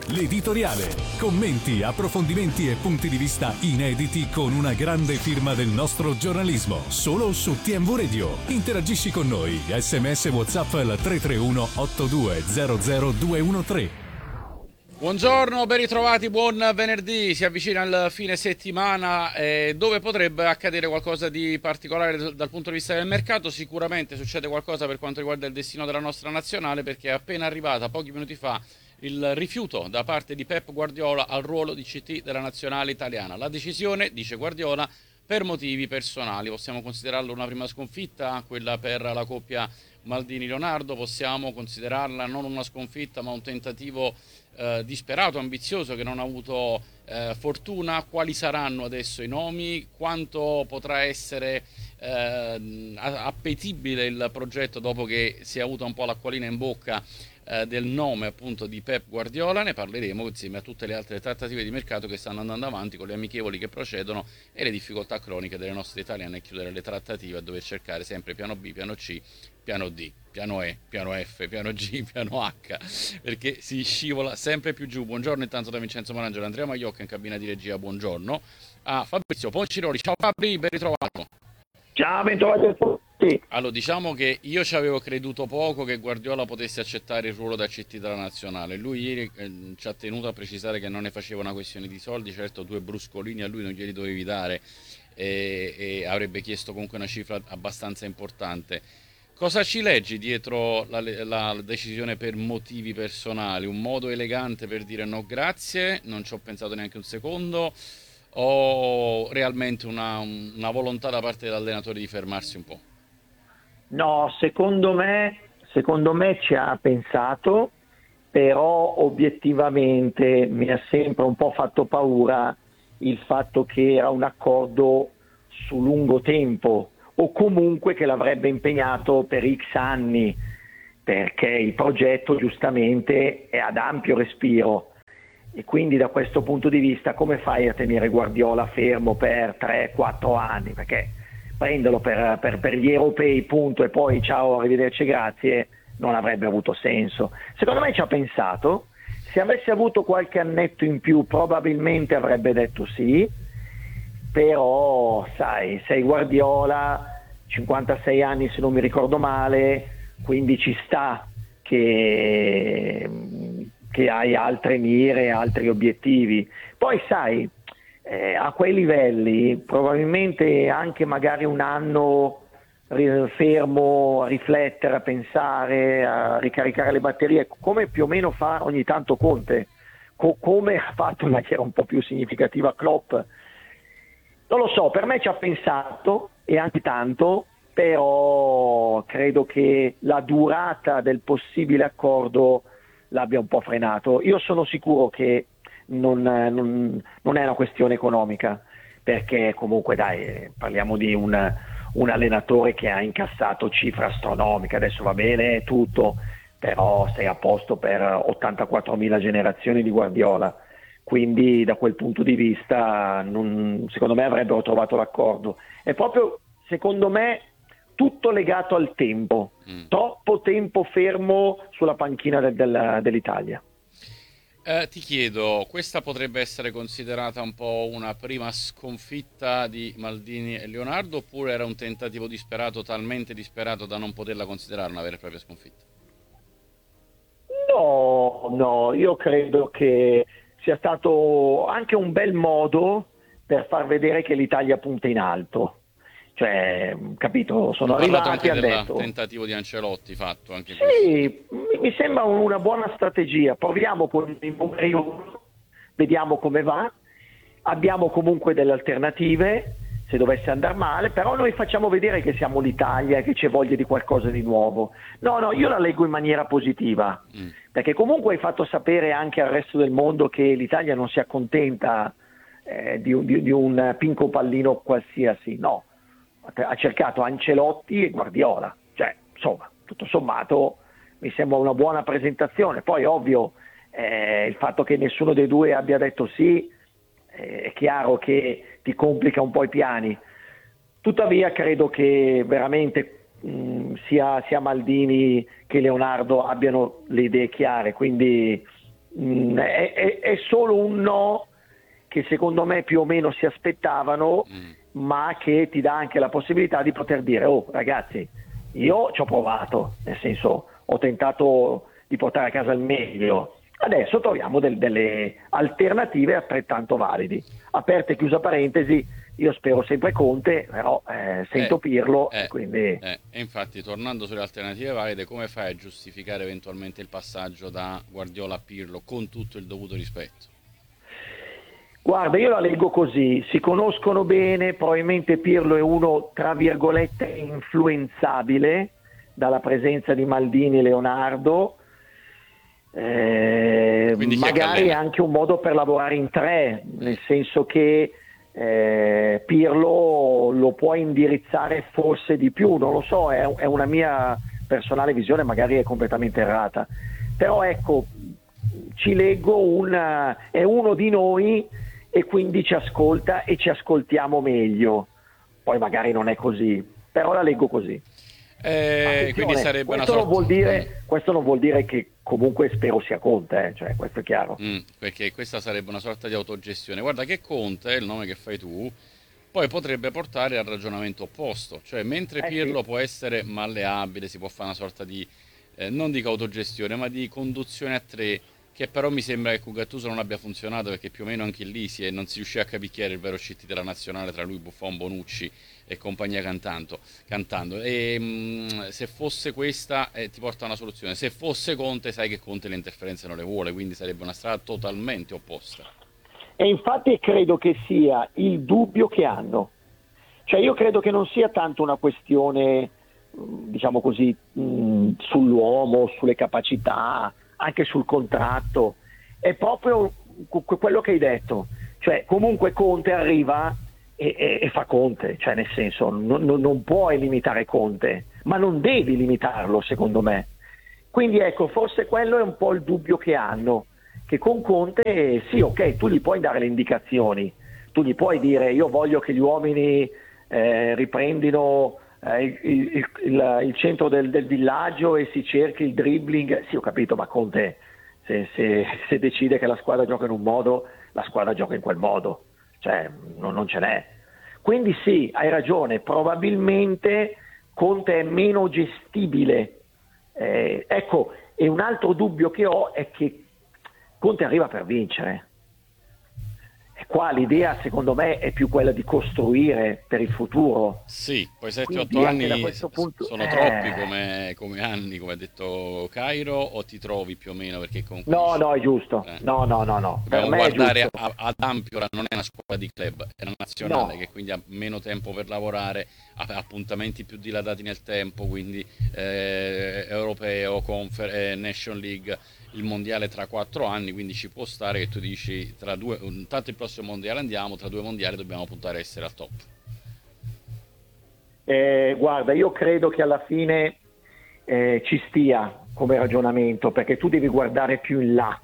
l'editoriale. Commenti, approfondimenti e punti di vista inediti con una grande firma del nostro giornalismo. Solo su TMV Radio. Interagisci con noi. SMS WhatsApp al 331 8200 213. Buongiorno, ben ritrovati, buon venerdì. Si avvicina il fine settimana dove potrebbe accadere qualcosa di particolare dal punto di vista del mercato. Sicuramente succede qualcosa per quanto riguarda il destino della nostra nazionale, perché è appena arrivata pochi minuti fa il rifiuto da parte di Pep Guardiola al ruolo di CT della nazionale italiana. La decisione, dice Guardiola, per motivi personali. Possiamo considerarlo una prima sconfitta, quella per la coppia Maldini-Leonardo. Possiamo considerarla non una sconfitta ma un tentativo disperato, ambizioso, che non ha avuto fortuna. Quali saranno adesso i nomi? Quanto potrà essere appetibile il progetto dopo che si è avuta un po' l'acquolina in bocca del nome appunto di Pep Guardiola? Ne parleremo insieme a tutte le altre trattative di mercato che stanno andando avanti, con le amichevoli che procedono e le difficoltà croniche delle nostre italiane a chiudere le trattative, a dover cercare sempre piano B, piano C, piano D, piano E, piano F, piano G, piano H, perché si scivola sempre più giù. Buongiorno intanto da Vincenzo Marangelo, Andrea Magliocca in cabina di regia, buongiorno a Fabrizio Ponciroli. Ciao Fabri, ben ritrovato. Ciao, ben trovati a tutti. Allora, diciamo che io ci avevo creduto poco che Guardiola potesse accettare il ruolo da CT della nazionale. Lui ieri ci ha tenuto a precisare che non ne faceva una questione di soldi. Certo, 2 bruscolini a lui non glieli dovevi dare e avrebbe chiesto comunque una cifra abbastanza importante. Cosa ci leggi dietro la decisione per motivi personali? Un modo elegante per dire no grazie, non ci ho pensato neanche un secondo, o realmente una volontà da parte dell'allenatore di fermarsi un po'? No, secondo me ci ha pensato, però obiettivamente mi ha sempre un po' fatto paura il fatto che era un accordo su lungo tempo, o comunque che l'avrebbe impegnato per X anni, perché il progetto giustamente è ad ampio respiro. E quindi da questo punto di vista come fai a tenere Guardiola fermo per 3-4 anni? Perché prenderlo per gli europei punto e poi ciao, arrivederci, grazie, non avrebbe avuto senso. Secondo me ci ha pensato, se avesse avuto qualche annetto in più probabilmente avrebbe detto sì, però sai, sei Guardiola, 56 anni se non mi ricordo male, quindi ci sta che hai altre mire, altri obiettivi. Poi sai, a quei livelli probabilmente anche magari un anno fermo a riflettere, a pensare, a ricaricare le batterie, come più o meno fa ogni tanto Conte, come ha fatto in maniera un po' più significativa Klopp. Non lo so, per me ci ha pensato e anche tanto, però credo che la durata del possibile accordo l'abbia un po' frenato. Io sono sicuro che non è una questione economica, perché comunque dai, parliamo di un allenatore che ha incassato cifre astronomiche, adesso va bene tutto, però sei a posto per 84.000 generazioni di Guardiola, quindi da quel punto di vista secondo me avrebbero trovato l'accordo. È proprio, secondo me, tutto legato al tempo, troppo tempo fermo sulla panchina dell'Italia. Ti chiedo, questa potrebbe essere considerata un po' una prima sconfitta di Maldini e Leonardo, oppure era un tentativo disperato, talmente disperato da non poterla considerare una vera e propria sconfitta? No, io credo che sia stato anche un bel modo per far vedere che l'Italia punta in alto. Cioè, capito, sono arrivati e hanno detto... tentativo di Ancelotti fatto anche sì, mi sembra una buona strategia. Proviamo con i numeri 1, vediamo come va. Abbiamo comunque delle alternative se dovesse andare male, però noi facciamo vedere che siamo l'Italia e che c'è voglia di qualcosa di nuovo. No, io la leggo in maniera positiva, perché comunque hai fatto sapere anche al resto del mondo che l'Italia non si accontenta di un pinco pallino qualsiasi, no. Ha cercato Ancelotti e Guardiola, cioè insomma tutto sommato mi sembra una buona presentazione. Poi ovvio il fatto che nessuno dei due abbia detto sì è chiaro che ti complica un po' i piani, tuttavia credo che veramente sia Maldini che Leonardo abbiano le idee chiare, quindi è solo un no che secondo me più o meno si aspettavano, ma che ti dà anche la possibilità di poter dire: oh ragazzi, io ci ho provato, nel senso, ho tentato di portare a casa il meglio, adesso troviamo delle alternative altrettanto validi. Aperta e chiusa parentesi, io spero sempre Conte, però sento Pirlo, quindi... E infatti, tornando sulle alternative valide, come fai a giustificare eventualmente il passaggio da Guardiola a Pirlo, con tutto il dovuto rispetto? Guarda, io la leggo così: si conoscono bene, probabilmente Pirlo è uno, tra virgolette, influenzabile dalla presenza di Maldini e Leonardo, magari è anche un modo per lavorare in tre, nel senso che Pirlo lo può indirizzare forse di più, non lo so, è una mia personale visione, magari è completamente errata, però ecco, ci leggo è uno di noi e quindi ci ascolta e ci ascoltiamo meglio. Poi magari non è così, però la leggo così. Quindi sarebbe questo, una sorta... questo non vuol dire che comunque spero sia Conte, cioè questo è chiaro. Perché questa sarebbe una sorta di autogestione. Guarda che Conte, il nome che fai tu, poi potrebbe portare al ragionamento opposto, cioè mentre Pirlo sì, può essere malleabile, si può fare una sorta di, non dico autogestione, ma di conduzione a tre, che però mi sembra che con Gattuso non abbia funzionato, perché più o meno anche lì non si riusciva a capire chi era il vero CT della nazionale tra lui, Buffon, Bonucci e compagnia cantando. E se fosse questa ti porta a una soluzione, se fosse Conte sai che Conte le interferenze non le vuole, quindi sarebbe una strada totalmente opposta. E infatti credo che sia il dubbio che hanno, cioè io credo che non sia tanto una questione, diciamo così, sull'uomo, sulle capacità, anche sul contratto, è proprio quello che hai detto, cioè comunque Conte arriva e fa Conte, cioè nel senso non puoi limitare Conte, ma non devi limitarlo secondo me, quindi ecco, forse quello è un po' il dubbio che hanno, che con Conte sì, ok, tu gli puoi dare le indicazioni, tu gli puoi dire: io voglio che gli uomini riprendino il centro del villaggio e si cerchi il dribbling. Sì, ho capito, ma Conte se decide che la squadra gioca in un modo, la squadra gioca in quel modo, cioè non ce n'è. Quindi sì, hai ragione, probabilmente Conte è meno gestibile. Ecco, e un altro dubbio che ho è che Conte arriva per vincere. E qua l'idea secondo me è più quella di costruire per il futuro. Sì, poi 7-8 Quindi anche da anni questo punto, sono troppi come anni, come ha detto Cairo, o ti trovi più o meno? Perché comunque no, è giusto. No. Per dobbiamo me è guardare giusto. ad ampio, ora non è una squadra di club, è una nazionale No. che quindi ha meno tempo per lavorare, ha appuntamenti più dilatati nel tempo, quindi europeo, Nation League, il mondiale tra 4 anni, quindi ci può stare che tu dici tanto il prossimo mondiale andiamo, tra 2 mondiali dobbiamo puntare a essere al top. Guarda, io credo che alla fine ci stia come ragionamento, perché tu devi guardare più in là,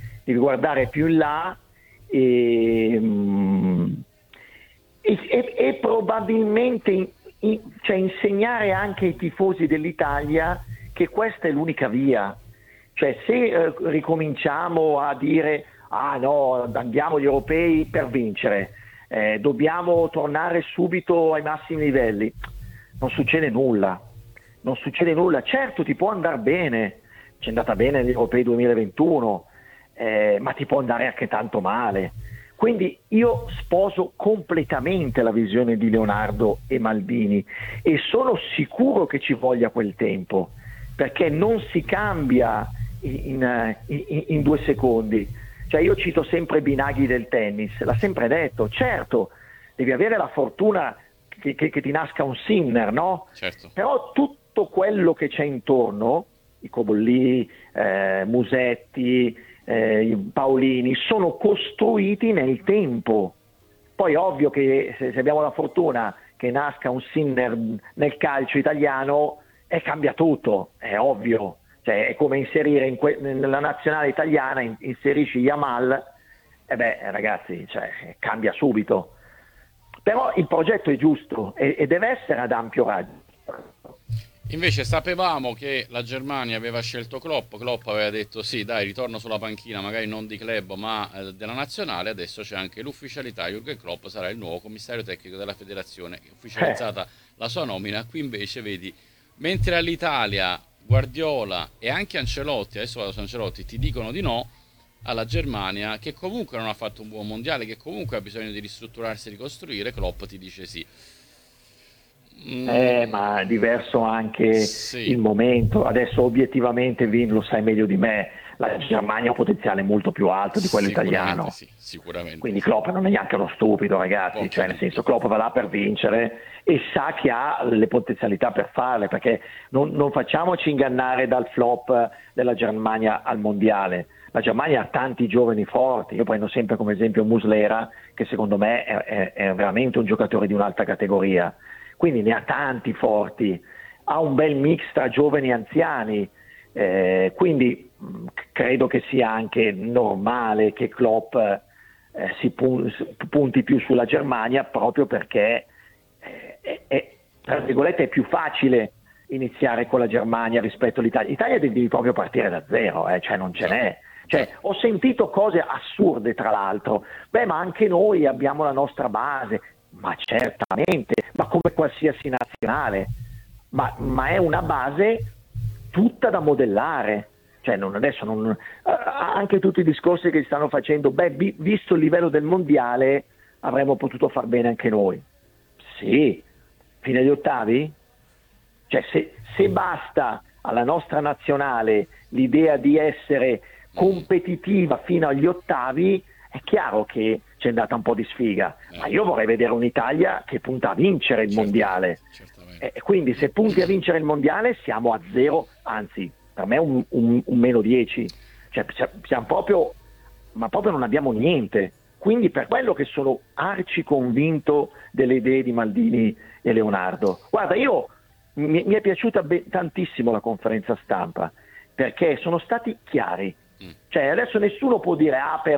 e probabilmente cioè insegnare anche ai tifosi dell'Italia che questa è l'unica via. Cioè se ricominciamo a dire: ah no, andiamo agli europei per vincere, dobbiamo tornare subito ai massimi livelli, non succede nulla. Certo, ti può andare bene, ci è andata bene negli europei 2021, ma ti può andare anche tanto male. Quindi io sposo completamente la visione di Leonardo e Maldini e sono sicuro che ci voglia quel tempo, perché non si cambia in 2 secondi. Cioè io cito sempre Binaghi del tennis, l'ha sempre detto: certo, devi avere la fortuna che ti nasca un Sinner, no? Certo. Però tutto quello che c'è intorno, i Cobolli, Musetti, i Paolini, sono costruiti nel tempo. Poi ovvio che se abbiamo la fortuna che nasca un Sinner nel calcio italiano, cambia tutto, è ovvio. Cioè, è come inserire nella nazionale italiana inserisci Yamal, ragazzi, cioè, cambia subito. Però il progetto è giusto e deve essere ad ampio raggio. Invece sapevamo che la Germania aveva scelto Klopp, Klopp aveva detto sì, dai, ritorno sulla panchina, magari non di club ma della nazionale, adesso c'è anche l'ufficialità, Jürgen Klopp sarà il nuovo commissario tecnico della federazione, ufficializzata la sua nomina. Qui invece vedi, mentre all'Italia Guardiola e anche Ancelotti, adesso vado su Ancelotti, ti dicono di no, alla Germania, che comunque non ha fatto un buon mondiale, che comunque ha bisogno di ristrutturarsi e ricostruire, Klopp ti dice sì. Ma è diverso anche Sì. il momento. Adesso obiettivamente Vin lo sai meglio di me, la Germania ha un potenziale molto più alto di quello italiano. Sì, sicuramente. Quindi Klopp non è neanche uno stupido, ragazzi, cioè nel senso Klopp va là per vincere e sa che ha le potenzialità per farle, perché non facciamoci ingannare dal flop della Germania al mondiale. La Germania ha tanti giovani forti, io prendo sempre come esempio Muslera, che secondo me è veramente un giocatore di un'alta categoria. Quindi ne ha tanti forti, ha un bel mix tra giovani e anziani, quindi credo che sia anche normale che Klopp si punti più sulla Germania, proprio perché tra virgolette è più facile iniziare con la Germania rispetto all'Italia. L'Italia devi proprio partire da zero, cioè non ce n'è. Cioè, ho sentito cose assurde tra l'altro, ma anche noi abbiamo la nostra base. Ma certamente, ma come qualsiasi nazionale, ma è una base tutta da modellare. Cioè anche tutti i discorsi che si stanno facendo, visto il livello del mondiale avremmo potuto far bene anche noi. Sì, fino agli ottavi? Cioè se basta alla nostra nazionale l'idea di essere competitiva fino agli ottavi, è chiaro che c'è andata un po' di sfiga, ma io vorrei vedere un'Italia che punta a vincere il mondiale. Quindi se punti a vincere il mondiale siamo a zero, anzi per me un meno 10, cioè siamo proprio, ma proprio non abbiamo niente. Quindi per quello che sono arci convinto delle idee di Maldini e Leonardo. Guarda, mi è piaciuta tantissimo la conferenza stampa, perché sono stati chiari. Cioè adesso nessuno può dire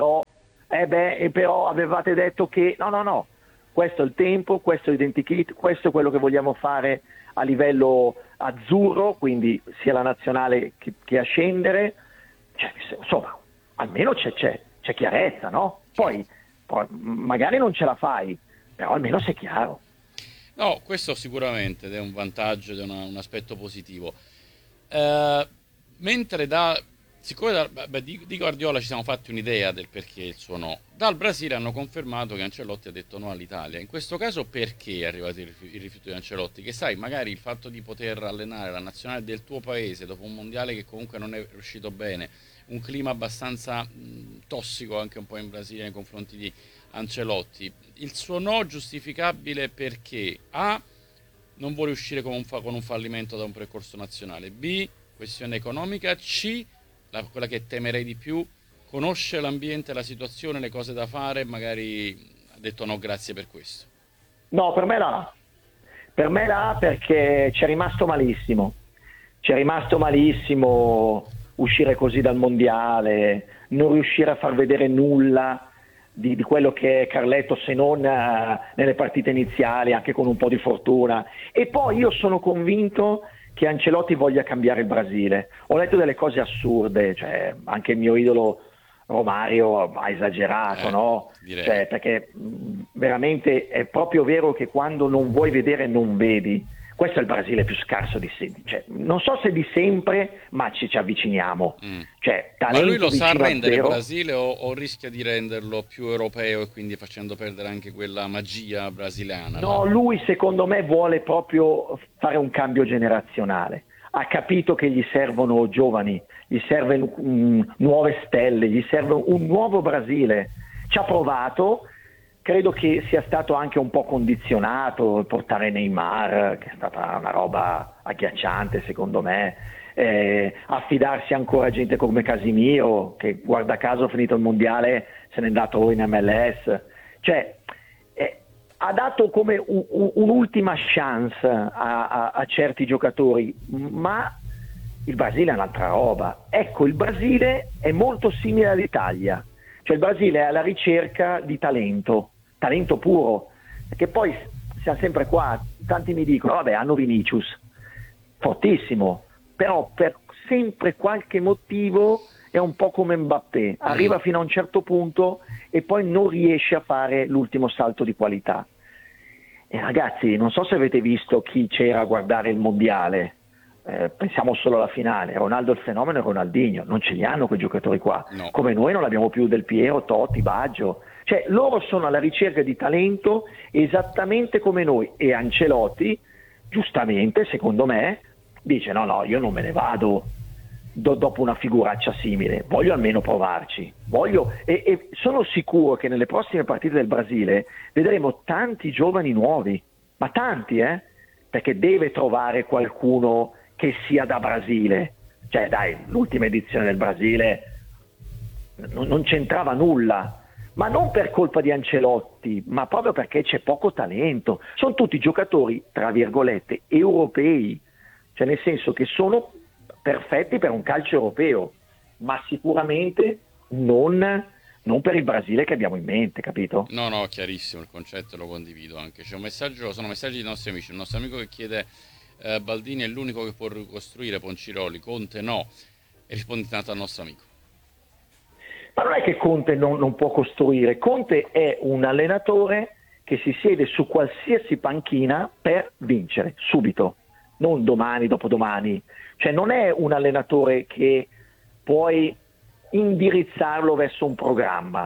però avevate detto che no, questo è il tempo, questo è l'identikit, questo è quello che vogliamo fare a livello azzurro, quindi sia la nazionale che a scendere, cioè, insomma almeno c'è chiarezza, no? Poi magari non ce la fai, però almeno sei chiaro. No, questo sicuramente ed è un vantaggio ed è un aspetto positivo. Mentre siccome di Guardiola ci siamo fatti un'idea del perché il suo no, dal Brasile hanno confermato che Ancelotti ha detto no all'Italia. In questo caso perché è arrivato il rifiuto di Ancelotti? Che sai, magari il fatto di poter allenare la nazionale del tuo paese dopo un mondiale che comunque non è riuscito bene, un clima abbastanza tossico anche un po' in Brasile nei confronti di Ancelotti, il suo no giustificabile perché A, non vuole uscire con un fallimento da un percorso nazionale, B, questione economica, C, quella che temerei di più, conosce l'ambiente, la situazione, le cose da fare, magari ha detto no grazie per questo. No, per me là perché c'è rimasto malissimo uscire così dal mondiale, non riuscire a far vedere nulla di quello che è Carletto, se non nelle partite iniziali, anche con un po' di fortuna. E poi io sono convinto che Ancelotti voglia cambiare il Brasile. Ho letto delle cose assurde, cioè anche il mio idolo Romario ha esagerato, no? Cioè, perché veramente è proprio vero che quando non vuoi vedere non vedi. Questo è il Brasile più scarso di sempre, cioè, non so se di sempre, ma ci avviciniamo. Cioè, ma lui lo sa rendere il Brasile o rischia di renderlo più europeo e quindi facendo perdere anche quella magia brasiliana? No, lui secondo me vuole proprio fare un cambio generazionale. Ha capito che gli servono giovani, gli servono nuove stelle, gli serve un nuovo Brasile. Ci ha provato. Credo che sia stato anche un po' condizionato portare Neymar, che è stata una roba agghiacciante secondo me, affidarsi ancora a gente come Casimiro, che guarda caso finito il mondiale se n'è andato in MLS. Cioè, ha dato come un'ultima chance a certi giocatori, ma il Brasile è un'altra roba. Ecco, il Brasile è molto simile all'Italia. Cioè il Brasile è alla ricerca di talento puro, perché poi siamo sempre qua, tanti mi dicono vabbè hanno Vinicius, fortissimo, però per sempre qualche motivo è un po' come Mbappé, arriva fino a un certo punto e poi non riesce a fare l'ultimo salto di qualità. E ragazzi, non so se avete visto chi c'era a guardare il mondiale, pensiamo solo alla finale, Ronaldo il fenomeno e Ronaldinho, non ce li hanno quei giocatori qua, No. come noi non abbiamo più Del Piero, Totti, Baggio, cioè loro sono alla ricerca di talento esattamente come noi, e Ancelotti, giustamente secondo me, dice no, io non me ne vado dopo una figuraccia simile, voglio almeno provarci, e sono sicuro che nelle prossime partite del Brasile vedremo tanti giovani nuovi, ma tanti, perché deve trovare qualcuno che sia da Brasile. Cioè dai, l'ultima edizione del Brasile non c'entrava nulla, ma non per colpa di Ancelotti, ma proprio perché c'è poco talento. Sono tutti giocatori, tra virgolette, europei, cioè nel senso che sono perfetti per un calcio europeo, ma sicuramente non per il Brasile che abbiamo in mente, capito? No, chiarissimo, il concetto lo condivido anche. C'è un messaggio, sono messaggi dei nostri amici. Il nostro amico che chiede: Baldini è l'unico che può ricostruire Ponciroli, Conte no. E risponde intanto al nostro amico. Ma non è che Conte non può costruire, Conte è un allenatore che si siede su qualsiasi panchina per vincere, subito, non domani, dopodomani. Cioè non è un allenatore che puoi indirizzarlo verso un programma.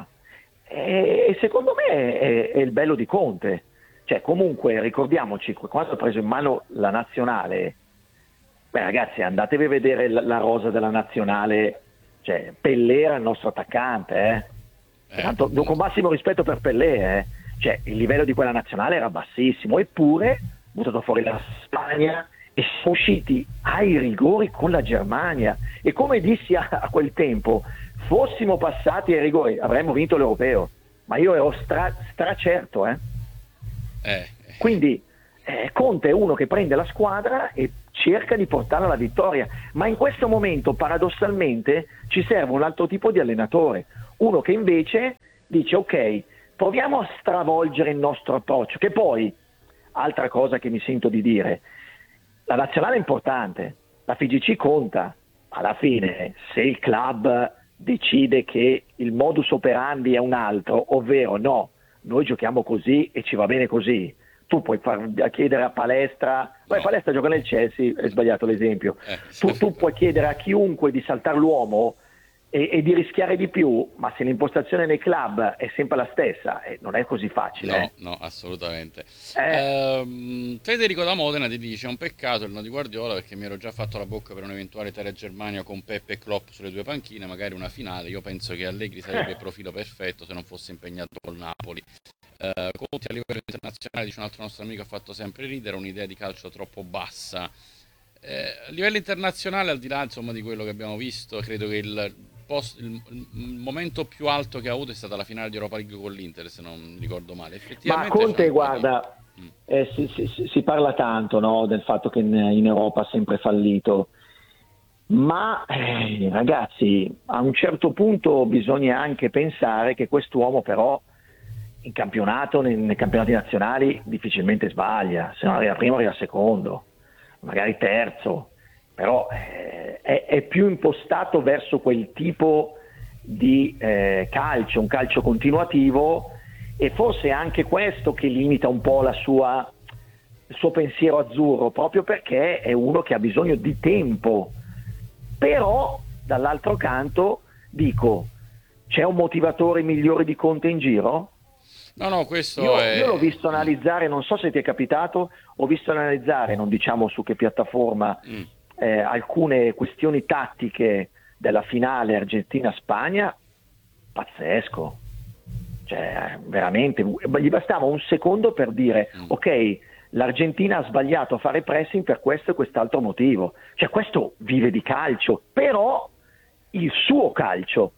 E secondo me è il bello di Conte. Cioè comunque ricordiamoci, quando ha preso in mano la nazionale, ragazzi, andatevi a vedere la rosa della nazionale, cioè Pellè era il nostro attaccante, Tanto, con massimo rispetto per Pellè, cioè il livello di quella nazionale era bassissimo, eppure ha buttato fuori la Spagna e sono usciti ai rigori con la Germania, e come dissi a quel tempo, fossimo passati ai rigori avremmo vinto l'Europeo, ma io ero stracerto. Quindi Conte è uno che prende la squadra e cerca di portarla alla vittoria, ma in questo momento paradossalmente ci serve un altro tipo di allenatore, uno che invece dice ok, proviamo a stravolgere il nostro approccio, che poi, altra cosa che mi sento di dire, la nazionale è importante, la FIGC conta, alla fine se il club decide che il modus operandi è un altro, ovvero no, noi giochiamo così e ci va bene così, tu puoi chiedere a Palestra, Palestra gioca nel Chelsea, è sbagliato l'esempio, tu puoi chiedere a chiunque di saltare l'uomo e di rischiare di più, ma se l'impostazione nei club è sempre la stessa, non è così facile. No, assolutamente. Federico da Modena ti dice: è un peccato il no di Guardiola, perché mi ero già fatto la bocca per un'eventuale Italia-Germania con Peppe e Klopp sulle due panchine, magari una finale. Io penso che Allegri sarebbe il profilo perfetto se non fosse impegnato col Napoli. Conte a livello internazionale, dice un altro nostro amico, ha fatto sempre ridere, un'idea di calcio troppo bassa. A livello internazionale, al di là insomma di quello che abbiamo visto, credo che il momento più alto che ha avuto è stata la finale di Europa League con l'Inter, se non ricordo male. Effettivamente, ma Conte, guarda, si parla tanto, no, del fatto che in Europa ha sempre fallito, ma ragazzi, a un certo punto bisogna anche pensare che quest'uomo però in campionato, nei campionati nazionali difficilmente sbaglia, se non arriva primo arriva secondo, magari terzo, però è più impostato verso quel tipo di calcio, un calcio continuativo, e forse è anche questo che limita un po' il suo pensiero azzurro, proprio perché è uno che ha bisogno di tempo. Però dall'altro canto dico, c'è un motivatore migliore di Conte in giro? No, questo io l'ho visto analizzare, non so se ti è capitato, ho visto analizzare, non diciamo su che piattaforma, alcune questioni tattiche della finale Argentina-Spagna, pazzesco, cioè veramente, gli bastava un secondo per dire ok, l'Argentina ha sbagliato a fare pressing per questo e quest'altro motivo, cioè questo vive di calcio, però il suo calcio,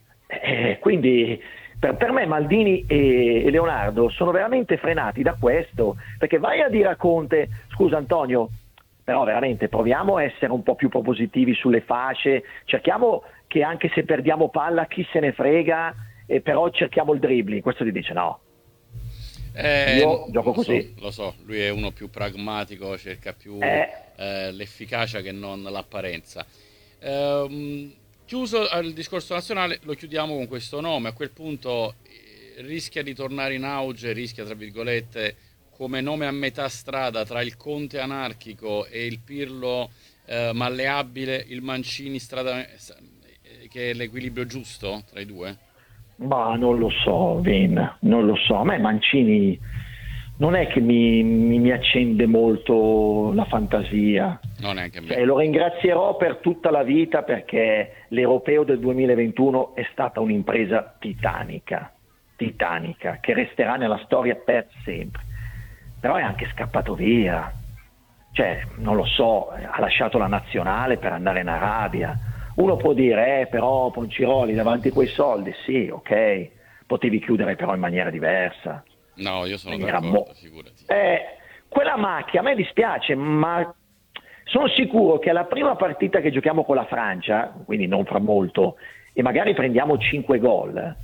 quindi per me Maldini e Leonardo sono veramente frenati da questo, perché vai a dire a Conte, scusa Antonio, però veramente proviamo a essere un po' più propositivi sulle fasce, cerchiamo che anche se perdiamo palla chi se ne frega, però cerchiamo il dribbling. Questo ti dice no, io gioco così. Lo so, lui è uno più pragmatico, cerca più l'efficacia che non l'apparenza. Chiuso il discorso nazionale, lo chiudiamo con questo nome. A quel punto rischia di tornare in auge, rischia tra virgolette, come nome a metà strada tra il Conte anarchico e il Pirlo malleabile, il Mancini che è l'equilibrio giusto tra i due? Ma non lo so, Vin, non lo so. A me Mancini non è che mi accende molto la fantasia. Non neanche a me. Cioè, lo ringrazierò per tutta la vita perché l'Europeo del 2021 è stata un'impresa titanica, che resterà nella storia per sempre. Però è anche scappato via. Cioè, non lo so, ha lasciato la nazionale per andare in Arabia. Uno può dire, però Ponciroli davanti a quei soldi, sì, ok, potevi chiudere però in maniera diversa. No, io sono d'accordo, figurati. Quella macchia, a me dispiace, ma sono sicuro che alla prima partita che giochiamo con la Francia, quindi non fra molto, e magari prendiamo 5 gol,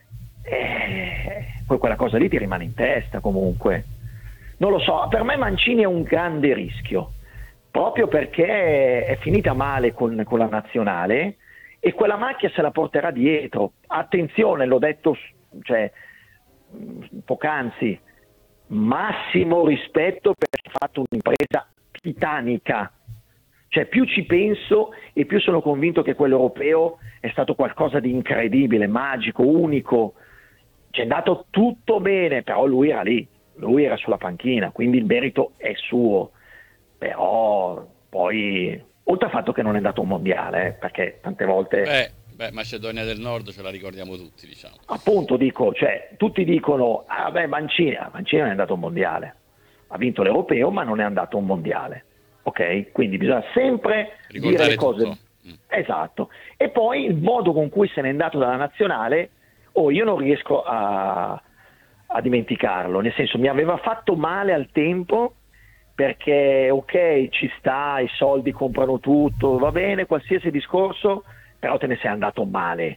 poi quella cosa lì ti rimane in testa comunque. Non lo so, per me Mancini è un grande rischio, proprio perché è finita male con la nazionale e quella macchia se la porterà dietro. Attenzione, l'ho detto poc'anzi, massimo rispetto perché ha fatto un'impresa titanica. Cioè, più ci penso e più sono convinto che quello europeo è stato qualcosa di incredibile, magico, unico. C'è andato tutto bene, però lui era lì, lui era sulla panchina, quindi il merito è suo. Però poi, oltre al fatto che non è andato a un mondiale, perché tante volte... Macedonia del Nord ce la ricordiamo tutti, diciamo. Appunto dico, cioè, tutti dicono, Mancini non è andato a un mondiale. Ha vinto l'Europeo, ma non è andato a un mondiale. Ok? Quindi bisogna sempre ricordare dire le cose. Tutto. Esatto. E poi il modo con cui se n'è andato dalla nazionale, io non riesco a dimenticarlo. Nel senso, mi aveva fatto male al tempo, perché ok, ci sta, i soldi comprano tutto, va bene, qualsiasi discorso, però te ne sei andato male,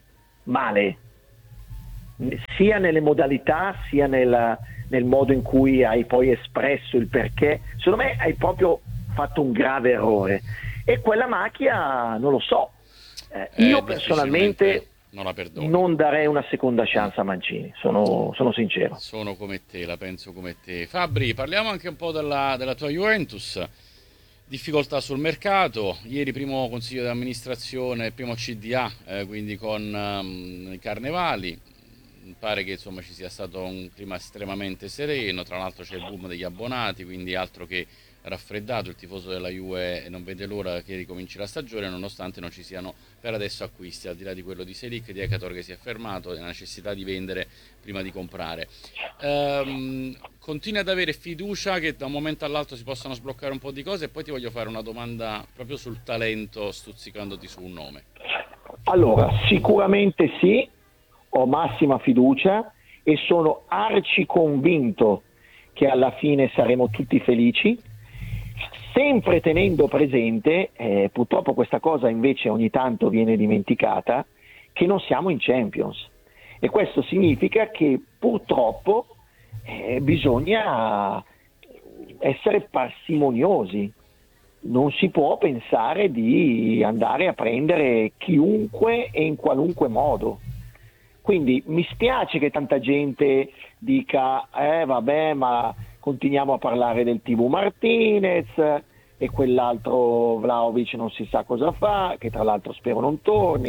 sia nelle modalità sia nel modo in cui hai poi espresso il perché. Secondo me hai proprio fatto un grave errore e quella macchia non lo so, io personalmente non la perdono. Non darei una seconda chance a Mancini, sono sincero. Sono come te, la penso come te. Fabri, parliamo anche un po' della tua Juventus. Difficoltà sul mercato, ieri primo consiglio di amministrazione, primo CDA, quindi con i carnevali, pare che insomma ci sia stato un clima estremamente sereno, tra l'altro c'è il boom degli abbonati, quindi altro che raffreddato, il tifoso della Juve non vede l'ora che ricominci la stagione nonostante non ci siano per adesso acquisti, al di là di quello di Selic, di Ekator che si è fermato e la necessità di vendere prima di comprare. Continui ad avere fiducia che da un momento all'altro si possano sbloccare un po' di cose e poi ti voglio fare una domanda proprio sul talento, stuzzicandoti su un nome. Allora, sicuramente sì, ho massima fiducia e sono arci convinto che alla fine saremo tutti felici, sempre tenendo presente, purtroppo questa cosa invece ogni tanto viene dimenticata, che non siamo in Champions e questo significa che purtroppo bisogna essere parsimoniosi, non si può pensare di andare a prendere chiunque e in qualunque modo. Quindi mi spiace che tanta gente dica vabbè, ma continuiamo a parlare del TV Martinez e quell'altro Vlahovic non si sa cosa fa, che tra l'altro spero non torni.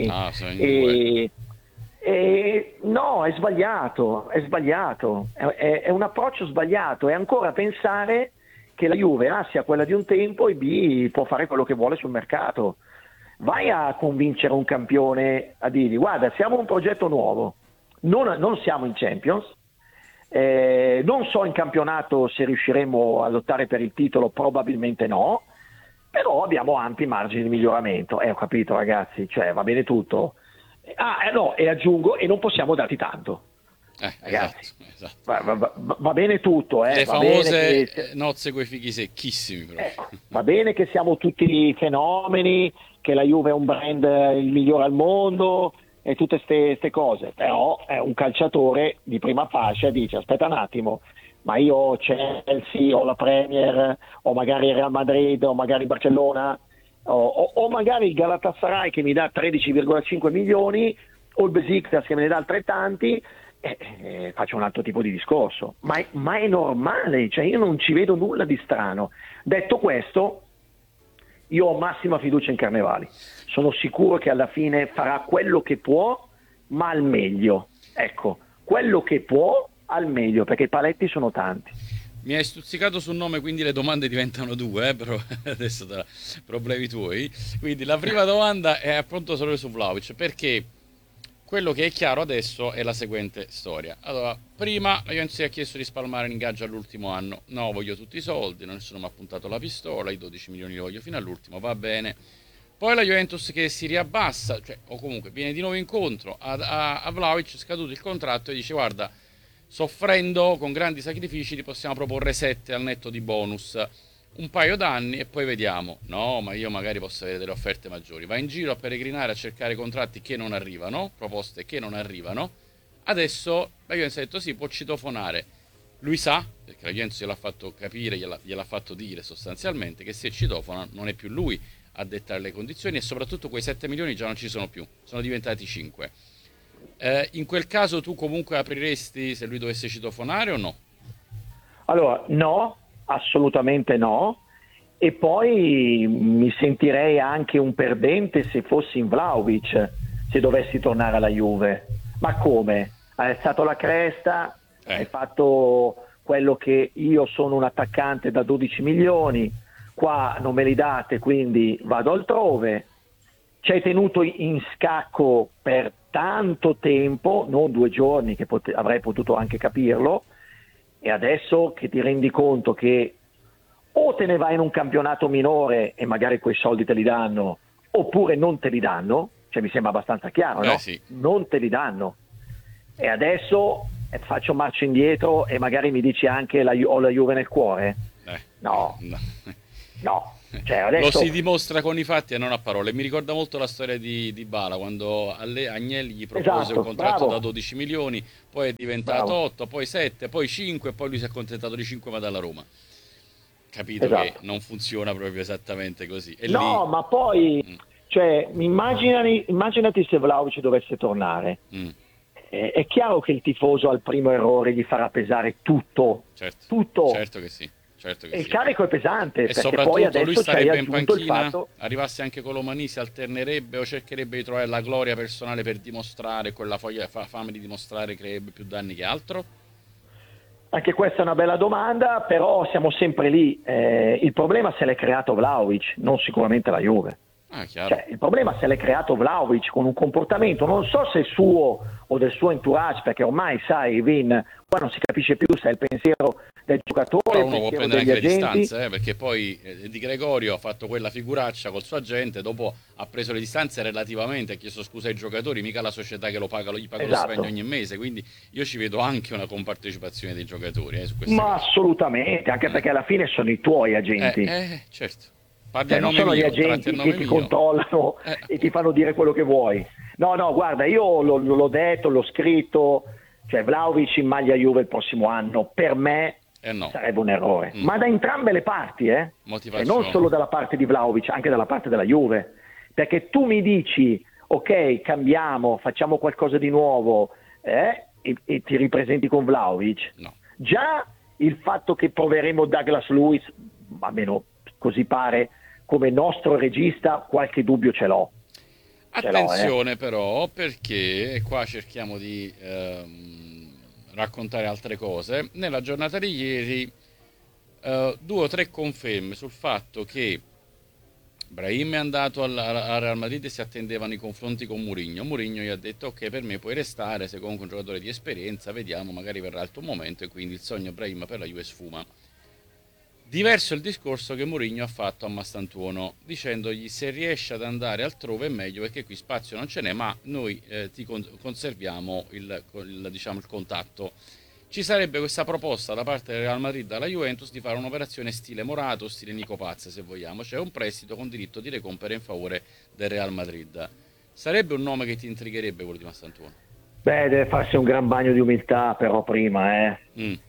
No, è sbagliato, è un approccio sbagliato, è ancora pensare che la Juve A sia quella di un tempo e B può fare quello che vuole sul mercato. Vai a convincere un campione a dirgli guarda, siamo un progetto nuovo, non siamo in Champions, non so in campionato se riusciremo a lottare per il titolo, probabilmente no, però abbiamo ampi margini di miglioramento. Ho capito ragazzi, cioè va bene tutto. E aggiungo, e non possiamo darti tanto. Ragazzi, esatto. Va bene tutto. Le va famose bene che... nozze coi fichi secchissimi. Però. Ecco, va bene che siamo tutti fenomeni, che la Juve è un brand il migliore al mondo e tutte ste cose, però un calciatore di prima fascia dice aspetta un attimo, ma io ho Chelsea, o la Premier, o magari il Real Madrid, o magari Barcellona, o magari il Galatasaray che mi dà 13,5 milioni, o il Besiktas che me ne dà altrettanti, faccio un altro tipo di discorso. Ma è normale, cioè io non ci vedo nulla di strano. Detto questo, io ho massima fiducia in Carnevali. Sono sicuro che alla fine farà quello che può, ma al meglio. Ecco, quello che può al meglio, perché i paletti sono tanti. Mi hai stuzzicato sul nome, quindi le domande diventano due, però adesso problemi tuoi. Quindi la prima domanda è appunto solo su Vlahovic, perché quello che è chiaro adesso è la seguente storia. Allora, prima la Juventus ha chiesto di spalmare l'ingaggio all'ultimo anno. No, voglio tutti i soldi, nessuno mi ha puntato la pistola, i 12 milioni li voglio fino all'ultimo, va bene. Poi la Juventus che si riabbassa, cioè, o comunque viene di nuovo incontro a Vlahovic, scaduto il contratto, e dice: guarda, soffrendo con grandi sacrifici ti possiamo proporre 7 al netto di bonus, un paio d'anni e poi vediamo. No, ma io magari posso avere delle offerte maggiori. Va in giro a peregrinare, a cercare contratti che non arrivano, proposte che non arrivano. Adesso la Juventus ha detto sì, può citofonare. Lui sa, perché la Juventus gliel'ha fatto capire, gliel'ha fatto dire sostanzialmente, che se citofona non è più lui a dettare le condizioni, e soprattutto quei 7 milioni già non ci sono più, sono diventati 5. In quel caso tu comunque apriresti se lui dovesse citofonare o no? Allora, no, assolutamente no. E poi mi sentirei anche un perdente se fossi in Vlahovic, se dovessi tornare alla Juve. Ma come? Hai alzato la cresta, hai fatto quello che io sono un attaccante da 12 milioni, qua non me li date, quindi vado altrove. Ci hai tenuto in scacco per tanto tempo, non 2 giorni, che avrei potuto anche capirlo, e adesso che ti rendi conto che o te ne vai in un campionato minore e magari quei soldi te li danno, oppure non te li danno, cioè mi sembra abbastanza chiaro, no? Sì. Non te li danno. E adesso faccio marcia indietro e magari mi dici anche ho la Juve nel cuore? No. Cioè, adesso... Lo si dimostra con i fatti e non a parole. Mi ricorda molto la storia di Dybala, quando Agnelli gli propose un contratto da 12 milioni, poi è diventato 8, poi 7, poi 5, e poi lui si è accontentato di 5 ma dalla Roma. Capito che non funziona proprio esattamente così. E lì... ma poi cioè, immaginati se Vlahovic dovesse tornare. È chiaro che il tifoso al primo errore gli farà pesare tutto. Tutto. Certo che sì. E il carico è pesante, e perché soprattutto poi adesso lui starebbe in panchina, fatto... arrivasse anche Colomani, si alternerebbe o cercherebbe di trovare la gloria personale per dimostrare, quella fame di dimostrare, creerebbe più danni che altro? Anche questa è una bella domanda, però siamo sempre lì. Il problema se l'è creato Vlahovic, non sicuramente la Juve. Cioè, il problema se l'è creato Vlahovic con un comportamento, non so se è o del suo entourage, perché ormai sai, Vin, qua non si capisce più se è il pensiero del giocatore, però uno può prendere anche le distanze, perché poi Di Gregorio ha fatto quella figuraccia col suo agente, dopo ha preso le distanze relativamente, ha chiesto scusa ai giocatori, mica la società che gli paga lo stipendio ogni mese, quindi io ci vedo anche una compartecipazione dei giocatori su queste cose. Assolutamente, anche perché alla fine sono i tuoi agenti. Certo. Non sono gli agenti che ti controllano e ti fanno dire quello che vuoi. No, guarda, io l'ho detto, l'ho scritto, cioè Vlahovic in maglia Juve il prossimo anno per me sarebbe un errore, ma da entrambe le parti, e non solo dalla parte di Vlahovic, anche dalla parte della Juve, perché tu mi dici ok, cambiamo, facciamo qualcosa di nuovo e ti ripresenti con Vlahovic. Già il fatto che proveremo Douglas Luiz, almeno così pare, come nostro regista, qualche dubbio ce l'ho. Attenzione però, perché qua cerchiamo di raccontare altre cose. Nella giornata di ieri 2 o 3 conferme sul fatto che Brahim è andato al Real Madrid e si attendevano i confronti con Mourinho. Mourinho gli ha detto ok, per me puoi restare, sei comunque un giocatore di esperienza, vediamo, magari verrà il tuo momento, e quindi il sogno Brahim per la Juve sfuma. Diverso il discorso che Mourinho ha fatto a Mastantuono, dicendogli: se riesci ad andare altrove è meglio, perché qui spazio non ce n'è, ma noi ti conserviamo il contatto. Ci sarebbe questa proposta da parte del Real Madrid alla Juventus di fare un'operazione stile Morato, stile Nico Paz, se vogliamo, cioè un prestito con diritto di recompra in favore del Real Madrid. Sarebbe un nome che ti intrigherebbe, quello di Mastantuono? Deve farsi un gran bagno di umiltà però prima,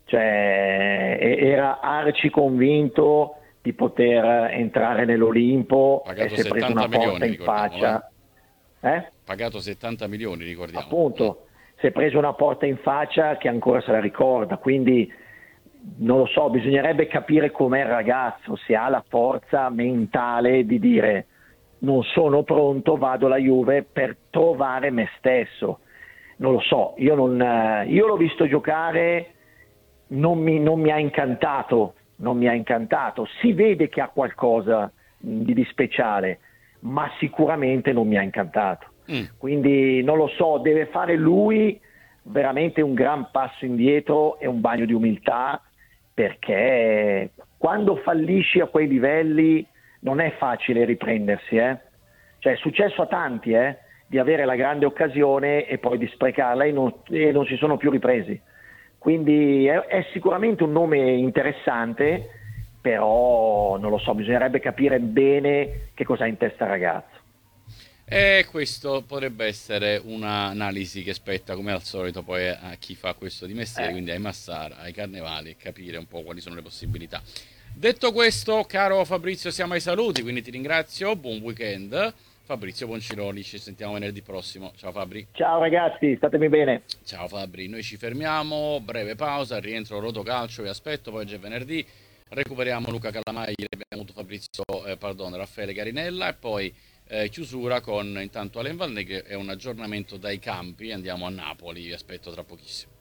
cioè era arci convinto di poter entrare nell'Olimpo Pagato e si è preso 70 una porta milioni, in ricordiamo, faccia. Pagato 70 milioni, ricordiamo. Appunto, si è preso una porta in faccia che ancora se la ricorda, quindi non lo so, bisognerebbe capire com'è il ragazzo, se ha la forza mentale di dire non sono pronto, vado alla Juve per trovare me stesso. Non lo so, io l'ho visto giocare, non mi ha incantato, non mi ha incantato. Si vede che ha qualcosa di speciale, ma sicuramente non mi ha incantato. Quindi non lo so, deve fare lui veramente un gran passo indietro e un bagno di umiltà, perché quando fallisci a quei livelli non è facile riprendersi, eh? Cioè è successo a tanti di avere la grande occasione e poi di sprecarla e non si sono più ripresi. Quindi è sicuramente un nome interessante, però non lo so, bisognerebbe capire bene che cosa ha in testa il ragazzo. E questo potrebbe essere un'analisi che spetta, come al solito, poi a chi fa questo di mestiere, quindi ai Massara, ai Carnevali, e capire un po' quali sono le possibilità. Detto questo, caro Fabrizio, siamo ai saluti, quindi ti ringrazio, buon weekend. Fabrizio Bonciloni, ci sentiamo venerdì prossimo. Ciao Fabri. Ciao ragazzi, statemi bene. Ciao Fabri, noi ci fermiamo, breve pausa, rientro Rotocalcio, vi aspetto, poi c'è venerdì, recuperiamo Luca Calamagli, abbiamo avuto Raffaele Carinella e poi chiusura con intanto Alain Valneghe e un aggiornamento dai campi, andiamo a Napoli, vi aspetto tra pochissimo.